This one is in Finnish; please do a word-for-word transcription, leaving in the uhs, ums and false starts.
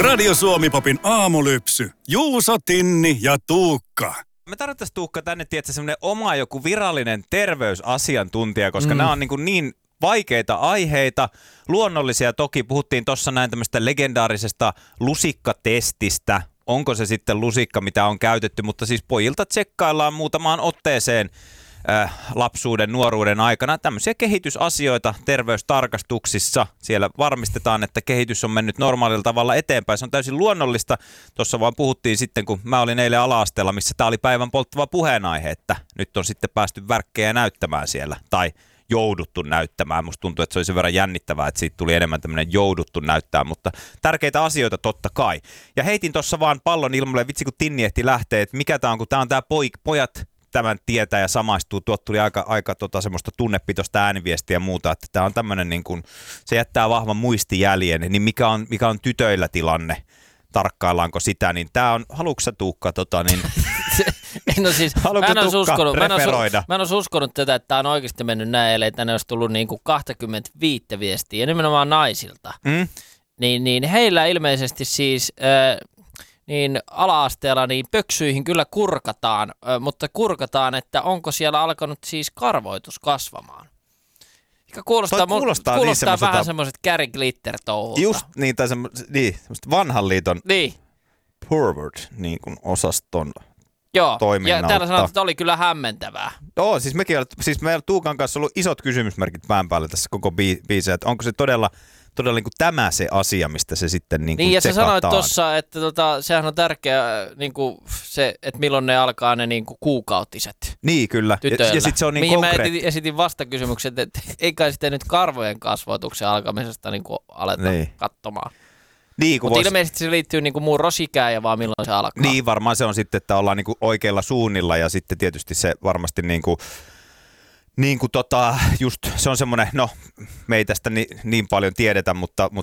Radio Suomi-popin aamulypsy. Juuso, Tinni ja Tuukka. Me tarvittaisiin Tuukka tänne, tiedätkö, semmoinen oma joku virallinen terveysasiantuntija, koska mm. nämä on niin, kuin niin vaikeita aiheita, luonnollisia. Toki puhuttiin tuossa näin tämmöistä legendaarisesta lusikkatestistä. Onko se sitten lusikka, mitä on käytetty, mutta siis pojilta tsekkaillaan muutamaan otteeseen äh, lapsuuden, nuoruuden aikana tämmöisiä kehitysasioita terveystarkastuksissa. Siellä varmistetaan, että kehitys on mennyt normaalilla tavalla eteenpäin. Se on täysin luonnollista. Tuossa vaan puhuttiin sitten, kun mä olin eilen ala-asteella, missä tämä oli päivän polttava puheenaihe, että nyt on sitten päästy värkkejä näyttämään siellä, tai jouduttu näyttämään. Musta tuntuu, että se oli sen verran jännittävää, että siitä tuli enemmän tämmöinen jouduttu näyttää, mutta tärkeitä asioita totta kai. Ja heitin tuossa vaan pallon ilmoille, vitsi kun Tinni ehti lähtee, että mikä tää on, kun tää on tää poik, pojat tämän tietää ja samaistuu. Tuot tuli aika, aika tota, semmoista tunnepitoista ääniviestiä ja muuta, että tää on tämmöinen niin kuin, se jättää vahvan muistijäljen, niin mikä on, mikä on tytöillä tilanne? Tarkkaillaanko sitä, niin tää on, haluatko sä Tuukka tota niin... No siis, mä en olisi uskonut, mä en olisi, mä en olisi uskonut tätä, että tämä on oikeasti mennyt näin, ellei tänne olisi tullut niin kuin kaksikymmentäviisi viestiä, ja nimenomaan naisilta. Mm? Niin, niin heillä ilmeisesti siis äh, niin ala-asteella niin pöksyihin kyllä kurkataan, äh, mutta kurkataan, että onko siellä alkanut siis karvoitus kasvamaan. Kuulostaa, kuulostaa, kuulostaa niin vähän semmoiset Gary Glitter-touhulta. Just niin, tai semmoiset niin, vanhan liiton niin. Pervert niin kuin osaston. Joo, ja täällä sanotaan, että oli kyllä hämmentävää. Joo, siis mekin siis meillä Tuukan kanssa ollut isot kysymysmerkit pään päällä tässä koko biisissä, että onko se todella, todella niin kuin tämä se asia, mistä se sitten niin kuin Niin, ja tsekataan. sä sanoit tuossa, että tota, sehän on tärkeä, niin kuin se, että milloin ne alkaa ne niin kuin kuukautiset. Niin, kyllä. Tytöillä. Ja, ja sitten se on niin mihin konkreettinen. Mä esitin vastakysymykset, että ei kai sitten nyt karvojen kasvatuksen alkamisesta niin kuin aleta niin katsomaan. Niin, mutta vois... ilmeisesti se liittyy niinku murrosikään ja vaan milloin se alkaa. Niin, varmaan se on sitten, että ollaan niinku oikeilla suunnilla ja sitten tietysti se varmasti niinku, niinku tota, just se on semmoinen, no me ei tästä ni, niin paljon tiedetä, mutta, mutta